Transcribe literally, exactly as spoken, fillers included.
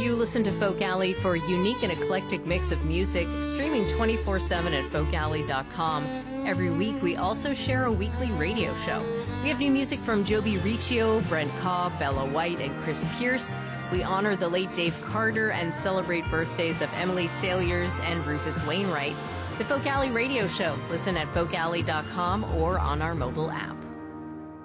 You listen to Folk Alley for a unique and eclectic mix of music, streaming twenty-four seven at folk alley dot com. Every week, we also share a weekly radio show. We have new music from Joby Riccio, Brent Cobb, Bella White, and Chris Pierce. We honor the late Dave Carter and celebrate birthdays of Emily Saliers and Rufus Wainwright. The Folk Alley Radio Show. Listen at folk alley dot com or on our mobile app.